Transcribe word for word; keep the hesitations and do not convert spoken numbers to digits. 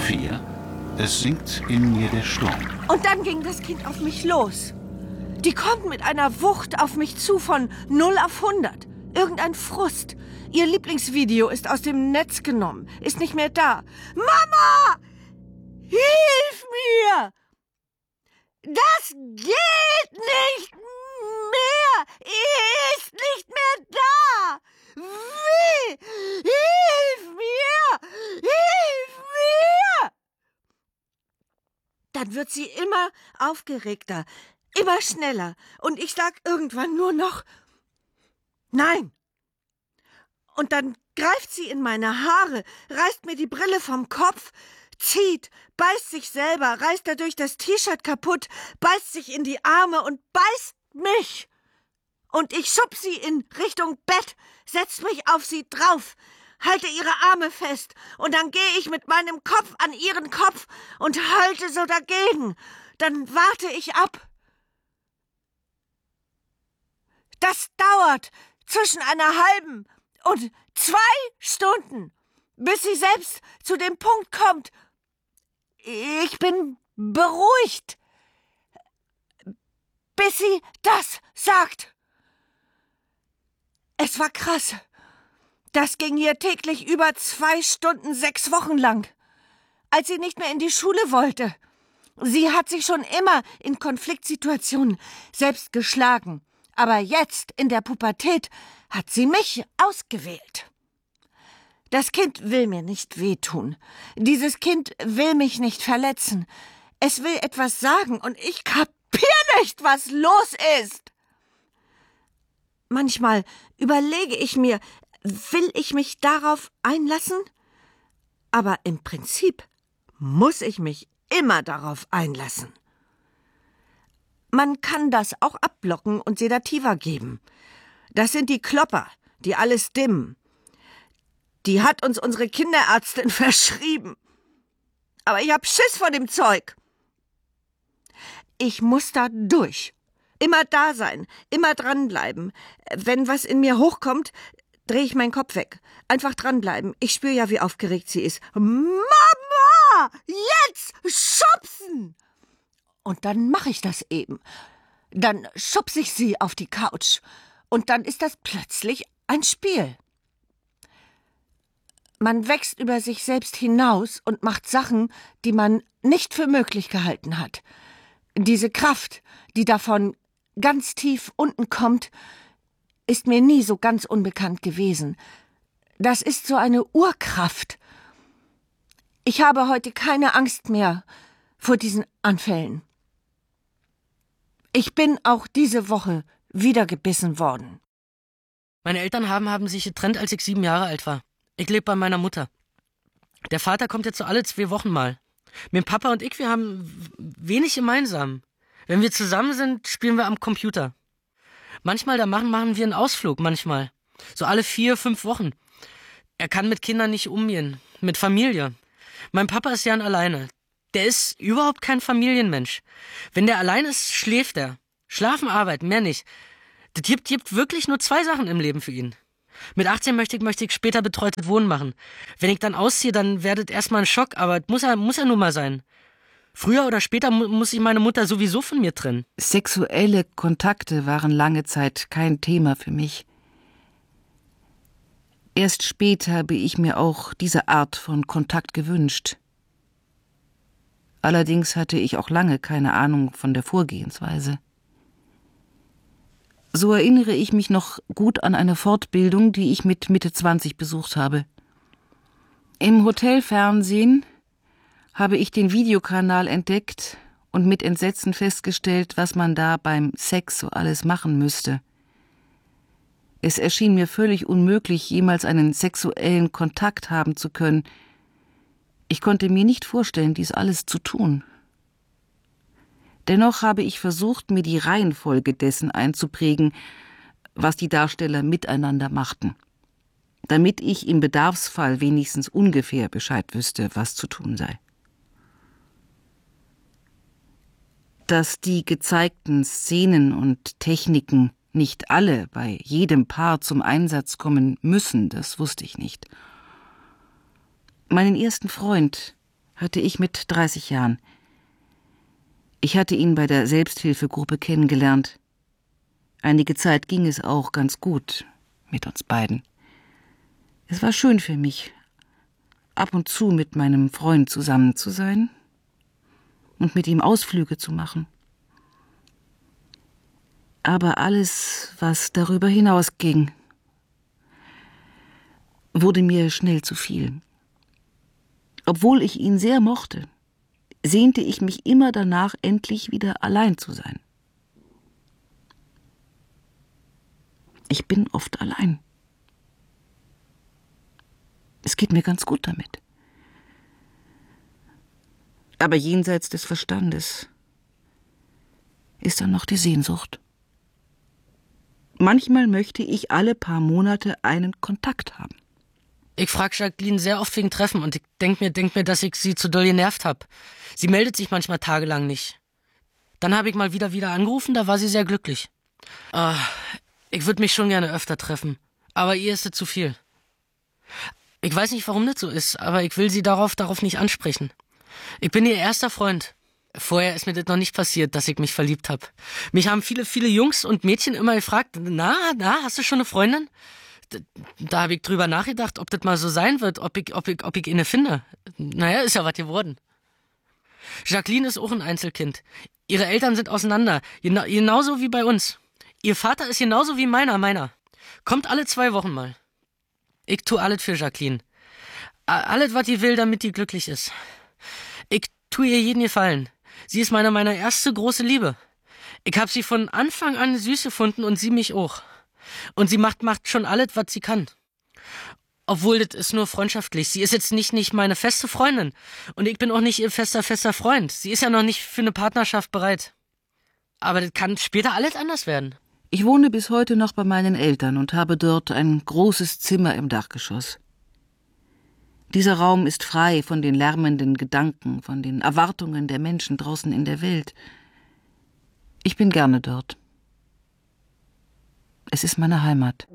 vier. Es sinkt in mir der Sturm. Und dann ging das Kind auf mich los. Die kommt mit einer Wucht auf mich zu von null auf hundert. Irgendein Frust. Ihr Lieblingsvideo ist aus dem Netz genommen, ist nicht mehr da. Mama! Hilf mir! Das geht nicht mehr! Ist nicht mehr da! Wie? Hilf mir! Hilf mir! Dann wird sie immer aufgeregter, immer schneller. Und ich sag irgendwann nur noch Nein. Und dann greift sie in meine Haare, reißt mir die Brille vom Kopf, zieht, beißt sich selber, reißt dadurch das T-Shirt kaputt, beißt sich in die Arme und beißt mich. Und ich schub sie in Richtung Bett, setz mich auf sie drauf, halte ihre Arme fest und dann gehe ich mit meinem Kopf an ihren Kopf und halte so dagegen. Dann warte ich ab. Das dauert zwischen einer halben und zwei Stunden, bis sie selbst zu dem Punkt kommt. Ich bin beruhigt, bis sie das sagt. Es war krass. Das ging hier täglich über zwei Stunden, sechs Wochen lang. Als sie nicht mehr in die Schule wollte. Sie hat sich schon immer in Konfliktsituationen selbst geschlagen. Aber jetzt, in der Pubertät, hat sie mich ausgewählt. Das Kind will mir nicht wehtun. Dieses Kind will mich nicht verletzen. Es will etwas sagen und ich kapier nicht, was los ist. Manchmal überlege ich mir, will ich mich darauf einlassen? Aber im Prinzip muss ich mich immer darauf einlassen. Man kann das auch abblocken und Sedativa geben. Das sind die Klopper, die alles dimmen. Die hat uns unsere Kinderärztin verschrieben. Aber ich hab Schiss vor dem Zeug. Ich muss da durch. Immer da sein, immer dranbleiben. Wenn was in mir hochkommt, drehe ich meinen Kopf weg. Einfach dranbleiben. Ich spüre ja, wie aufgeregt sie ist. Mama! Jetzt schubsen! Und dann mache ich das eben. Dann schubse ich sie auf die Couch. Und dann ist das plötzlich ein Spiel. Man wächst über sich selbst hinaus und macht Sachen, die man nicht für möglich gehalten hat. Diese Kraft, die davon ganz tief unten kommt, ist mir nie so ganz unbekannt gewesen. Das ist so eine Urkraft. Ich habe heute keine Angst mehr vor diesen Anfällen. Ich bin auch diese Woche wieder gebissen worden. Meine Eltern haben, haben sich getrennt, als ich sieben Jahre alt war. Ich lebe bei meiner Mutter. Der Vater kommt jetzt so alle zwei Wochen mal. Mein Papa und ich, wir haben wenig gemeinsam. Wenn wir zusammen sind, spielen wir am Computer. Manchmal, da machen, machen wir einen Ausflug, manchmal. So alle vier, fünf Wochen. Er kann mit Kindern nicht umgehen, mit Familie. Mein Papa ist ja alleine. Der ist überhaupt kein Familienmensch. Wenn der allein ist, schläft er. Schlafen, arbeiten, mehr nicht. Das gibt, gibt wirklich nur zwei Sachen im Leben für ihn. Mit achtzehn möchte ich, möchte ich später betreutes Wohnen machen. Wenn ich dann ausziehe, dann wäre das erstmal ein Schock, aber das muss er, muss er nun mal sein. Früher oder später mu- muss ich meine Mutter sowieso von mir trennen. Sexuelle Kontakte waren lange Zeit kein Thema für mich. Erst später habe ich mir auch diese Art von Kontakt gewünscht. Allerdings hatte ich auch lange keine Ahnung von der Vorgehensweise. So erinnere ich mich noch gut an eine Fortbildung, die ich mit Mitte zwanzig besucht habe. Im Hotelfernsehen habe ich den Videokanal entdeckt und mit Entsetzen festgestellt, was man da beim Sex so alles machen müsste. Es erschien mir völlig unmöglich, jemals einen sexuellen Kontakt haben zu können. Ich konnte mir nicht vorstellen, dies alles zu tun. Dennoch habe ich versucht, mir die Reihenfolge dessen einzuprägen, was die Darsteller miteinander machten, damit ich im Bedarfsfall wenigstens ungefähr Bescheid wüsste, was zu tun sei. Dass die gezeigten Szenen und Techniken nicht alle bei jedem Paar zum Einsatz kommen müssen, das wusste ich nicht. Meinen ersten Freund hatte ich mit dreißig Jahren. Ich hatte ihn bei der Selbsthilfegruppe kennengelernt. Einige Zeit ging es auch ganz gut mit uns beiden. Es war schön für mich, ab und zu mit meinem Freund zusammen zu sein und mit ihm Ausflüge zu machen. Aber alles, was darüber hinausging, wurde mir schnell zu viel. Obwohl ich ihn sehr mochte, sehnte ich mich immer danach, endlich wieder allein zu sein. Ich bin oft allein. Es geht mir ganz gut damit. Aber jenseits des Verstandes ist dann noch die Sehnsucht. Manchmal möchte ich alle paar Monate einen Kontakt haben. Ich frage Jacqueline sehr oft wegen Treffen und ich denk mir, denk mir, dass ich sie zu doll genervt hab. Sie meldet sich manchmal tagelang nicht. Dann habe ich mal wieder wieder angerufen, da war sie sehr glücklich. Ah, ich würde mich schon gerne öfter treffen, aber ihr ist es zu viel. Ich weiß nicht, warum das so ist, aber ich will sie darauf, darauf nicht ansprechen. Ich bin ihr erster Freund. Vorher ist mir das noch nicht passiert, dass ich mich verliebt habe. Mich haben viele, viele Jungs und Mädchen immer gefragt, na, na, hast du schon eine Freundin? Da, da habe ich drüber nachgedacht, ob das mal so sein wird, ob ich, ob ich, ob ich eine finde. Naja, ist ja was geworden. Jacqueline ist auch ein Einzelkind. Ihre Eltern sind auseinander, gena- genauso wie bei uns. Ihr Vater ist genauso wie meiner, meiner. Kommt alle zwei Wochen mal. Ich tu alles für Jacqueline. A- Alles, was die will, damit die glücklich ist. Ich tu ihr jeden Gefallen. Sie ist meine, meine erste große Liebe. Ich hab sie von Anfang an süß gefunden und sie mich auch. Und sie macht, macht schon alles, was sie kann. Obwohl, das ist nur freundschaftlich. Sie ist jetzt nicht, nicht meine feste Freundin. Und ich bin auch nicht ihr fester, fester Freund. Sie ist ja noch nicht für eine Partnerschaft bereit. Aber das kann später alles anders werden. Ich wohne bis heute noch bei meinen Eltern und habe dort ein großes Zimmer im Dachgeschoss. Dieser Raum ist frei von den lärmenden Gedanken, von den Erwartungen der Menschen draußen in der Welt. Ich bin gerne dort. Es ist meine Heimat.